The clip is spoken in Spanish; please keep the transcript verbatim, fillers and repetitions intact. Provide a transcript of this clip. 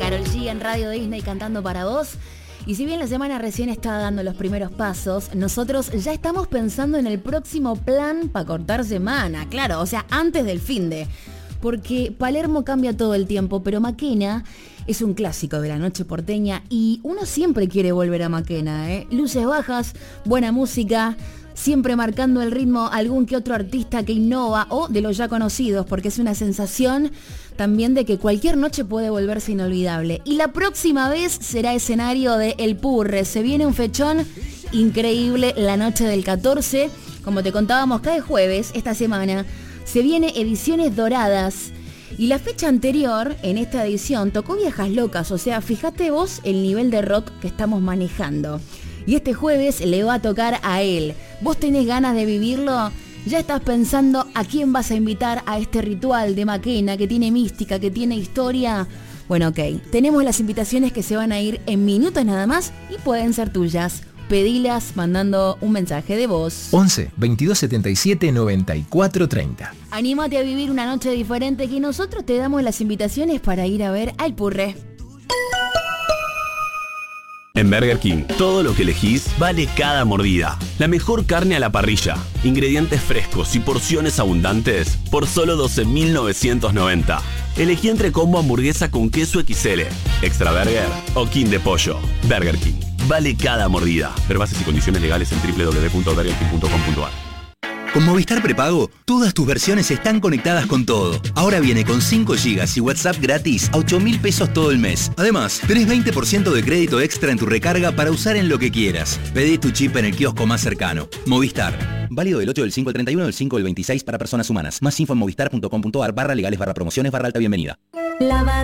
Karol G en Radio Disney cantando para vos. Y si bien la semana recién está dando los primeros pasos, nosotros ya estamos pensando en el próximo plan para cortar semana. Claro, o sea, antes del finde. Porque Palermo cambia todo el tiempo, pero Maquena es un clásico de la noche porteña y uno siempre quiere volver a Maquena, ¿eh? Luces bajas, buena música, siempre marcando el ritmo algún que otro artista que innova o de los ya conocidos, porque es una sensación también de que cualquier noche puede volverse inolvidable. Y la próxima vez será escenario de El Purre. Se viene un fechón increíble la noche del catorce. Como te contábamos, cada jueves esta semana se viene Ediciones Doradas. Y la fecha anterior, en esta edición, tocó Viejas Locas. O sea, fíjate vos el nivel de rock que estamos manejando. Y este jueves le va a tocar a él. ¿Vos tenés ganas de vivirlo? ¿Ya estás pensando a quién vas a invitar a este ritual de Maquena que tiene mística, que tiene historia? Bueno, ok. Tenemos las invitaciones que se van a ir en minutos nada más y pueden ser tuyas. Pedilas mandando un mensaje de voz. once, veintidós setenta y siete, noventa y cuatro treinta. Anímate a vivir una noche diferente que nosotros te damos las invitaciones para ir a ver al Purre. En Burger King, todo lo que elegís vale cada mordida. La mejor carne a la parrilla, ingredientes frescos y porciones abundantes por solo doce mil novecientos noventa. Elegí entre combo hamburguesa con queso equis ele, extra burger o king de pollo. Burger King, vale cada mordida. Ver bases y condiciones legales en doble u doble u doble u punto burger king punto com punto a r. Con Movistar Prepago, todas tus versiones están conectadas con todo. Ahora viene con cinco gigas y WhatsApp gratis a ocho mil pesos todo el mes. Además, tenés veinte por ciento de crédito extra en tu recarga para usar en lo que quieras. Pedí tu chip en el kiosco más cercano. Movistar. Válido del ocho del cinco al treinta y uno del cinco del veintiséis para personas humanas. Más info en movistar punto com punto a r barra legales barra promociones barra alta bienvenida. Lava